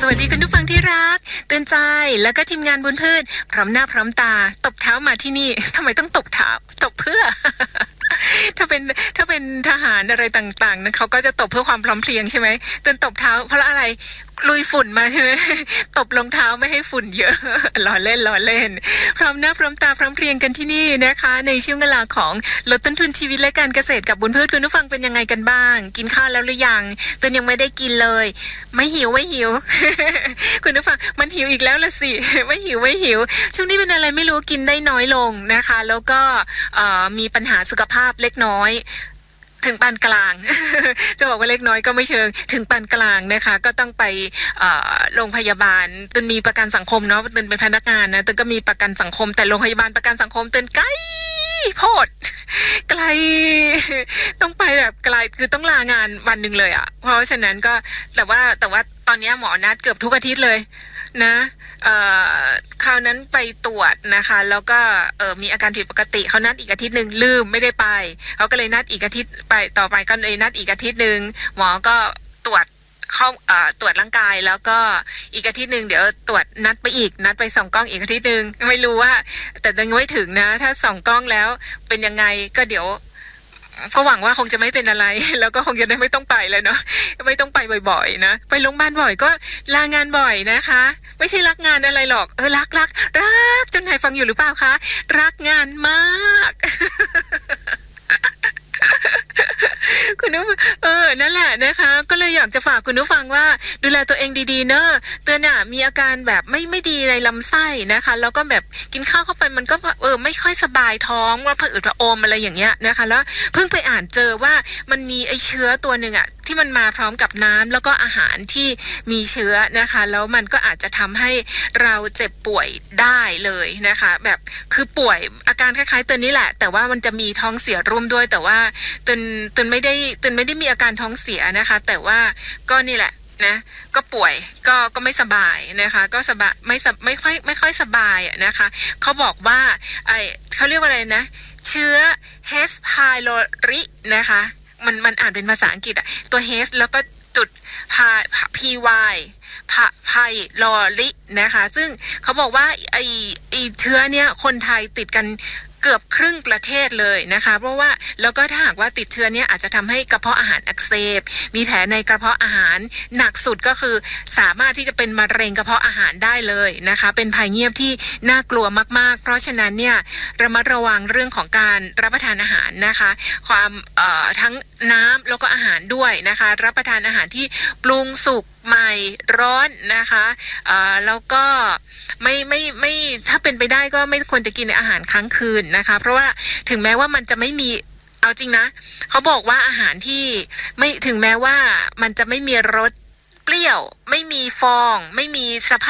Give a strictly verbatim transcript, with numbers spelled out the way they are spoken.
สวัสดีคุณผู้ฟังที่รักเตือนใจแล้วก็ทีมงานบุญพืชพร้อมหน้าพร้อมตาตบเท้ามาที่นี่ทำไมต้องตบเท้าตบเพื่อ ถ้าเป็นถ้าเป็นทหารอะไรต่างๆนะเขาก็จะตบเพื่อความพร้อมเพรียงใช่ไหมเตือนตบเท้าเพราะอะไรลุยฝุ่นมาใช่ไหม ตบรองเท้าไม่ให้ฝุ่นเยอะ ล้อเล่นล้อเล่นพร้อมหน้าพร้อมตาพร้อมเพรียงกันที่นี่นะคะในช่วงเวลาของลดต้นทุนชีวิตและการเกษตรกับบุญพืชคุณผู้ฟังเป็นยังไงกันบ้างกินข้าวแล้วหรือยังเตือนยังไม่ได้กินเลยไม่หิวไม่หิว คุณผู้ฟังมันหิวอีกแล้วละสิ ไม่หิวไม่หิวช่วงนี้เป็นอะไรไม่รู้กินได้น้อยลงนะคะแล้วก็มีปัญหาสุขภาพเล็กน้อยถึงปานกลาง จะบอกว่าเล็กน้อยก็ไม่เชิงถึงปานกลางนะคะก็ต้องไปโรงพยาบาลตึนมีประกันสังคมเนาะตึนเป็นพนักงานนะตึนก็มีประกันสังคมแต่โรงพยาบาลประกันสังคมตึนไกลโพดไกลต้องไปแบบไกลคือต้องลางานวันหนึ่งเลยอ่ะเพราะฉะนั้นก็แต่ว่าแต่ว่าตอนนี้หมอนัดเกือบทุกอาทิตย์เลยนะเอ่อคราวนั้นไปตรวจนะคะแล้วก็เออมีอาการผิดปกติเขานัดอีกอาทิตย์หนึ่งลืมไม่ได้ไปเขาก็เลยนัดอีกอาทิตย์ไปต่อไปก็เลยนัดอีกอาทิตย์หนึ่งหมอก็ตรวจเข้าเอ่อตรวจร่างกายแล้วก็อีกอาทิตย์หนึ่งเดี๋ยวตรวจนัดไปอีกนัดไปส่องกล้องอีกอาทิตย์หนึ่งไม่รู้ว่าแต่ยังไม่ถึงนะถ้าส่องกล้องแล้วเป็นยังไงก็เดี๋ยวก็หวังว่าคงจะไม่เป็นอะไรแล้วก็คงจะได้ไม่ต้องไปเลยเนาะไม่ต้องไปบ่อยๆนะไปโรงพยาบาลบ่อยก็ลางานบ่อยนะคะไม่ใช่รักงานอะไรหรอกเออรักรักรักจนไหนฟังอยู่หรือเปล่าคะรักงานมาก คุณผู้เออนั่นแหละนะคะก็เลยอยากจะฝากคุณผู้ฟังว่าดูแลตัวเองดีๆเนอะเตือนอ่ะมีอาการแบบไม่ไม่ดีในลำไส้นะคะแล้วก็แบบกินข้าวเข้าไปมันก็เออไม่ค่อยสบายท้องว่าผะอืดผะอมอะไรอย่างเงี้ยนะคะแล้วเพิ่งไปอ่านเจอว่ามันมีไอเชื้อตัวหนึ่งอ่ะที่มันมาพร้อมกับน้ำแล้วก็อาหารที่มีเชื้อนะคะแล้วมันก็อาจจะทำให้เราเจ็บป่วยได้เลยนะคะแบบคือป่วยอาการคล้ายๆเตือนนี่แหละแต่ว่ามันจะมีท้องเสียร่วมด้วยแต่ว่าเตือนเตือนไม่ได้เตือนไม่ได้มีอาการท้องเสียนะคะแต่ว่าก็นี่แหละนะก็ป่วยก็ก็ไม่สบายนะคะก็สบายไม่ไม่ค่อยไม่ค่อยสบายนะคะเขาบอกว่าไอเขาเรียกว่าอะไรนะเชื้อ H. pylori นะคะมันมันอ่านเป็นภาษาอังกฤษอะตัว H แล้วก็จุด py ไพลอรินะคะซึ่งเขาบอกว่าไอไอเชื้อเนี้ยคนไทยติดกันเกือบครึ่งประเทศเลยนะคะเพราะว่าแล้วก็ถ้าหากว่าติดเชื้อเนี้ยอาจจะทำให้กระเพาะอาหารอักเสบมีแผลในกระเพาะอาหารหนักสุดก็คือสามารถที่จะเป็นมะเร็งกระเพาะอาหารได้เลยนะคะเป็นภัยเงียบที่น่ากลัวมากๆเพราะฉะนั้นเนี่ยระมัดระวังเรื่องของการรับประทานอาหารนะคะความเอ่อทั้งน้ำแล้วก็อาหารด้วยนะคะรับประทานอาหารที่ปรุงสุกใหม่ร้อนนะคะเอ่อแล้วก็ไม่ไม่ไม่ถ้าเป็นไปได้ก็ไม่ควรจะกินอาหารค้างคืนนะคะเพราะว่าถึงแม้ว่ามันจะไม่มีเอาจริงนะเขาบอกว่าอาหารที่ไม่ถึงแม้ว่ามันจะไม่มีรสเปรี้ยวไม่มีฟองไม่มีสภาพ